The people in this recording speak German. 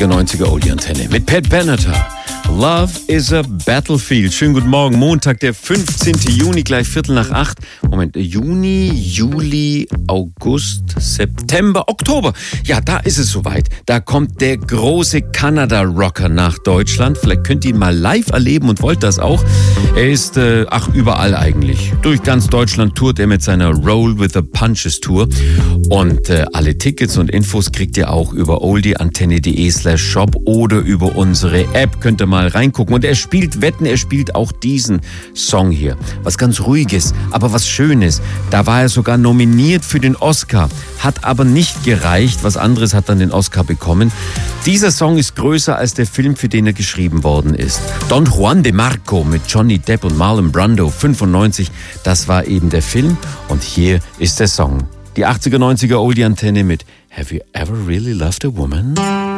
80er, 90er Oldie-Antenne mit Pat Benatar. Love is a Battlefield. Schönen guten Morgen. Montag, der 15. Juni, gleich 7:45. Moment, Juni, Juli, August, September, Oktober. Ja, da ist es soweit. Da kommt der große Kanada-Rocker nach Deutschland. Vielleicht könnt ihr ihn mal live erleben und wollt das auch. Er ist, überall eigentlich. Durch ganz Deutschland tourt er mit seiner Roll with the Punches Tour. Und alle Tickets und Infos kriegt ihr auch über oldieantenne.de/shop oder über unsere App. Könnt ihr mal reingucken. Und er spielt auch diesen Song hier. Was ganz Ruhiges, aber was Schönes. Da war er sogar nominiert für den Oscar. Hat aber nicht gereicht. Was anderes hat dann den Oscar bekommen. Dieser Song ist größer als der Film, für den er geschrieben worden ist. Don Juan de Marco mit Johnny Depp und Marlon Brando, 95. Das war eben der Film. Und hier ist der Song. Die 80er, 90er Oldie-Antenne mit Have You Ever Really Loved a Woman?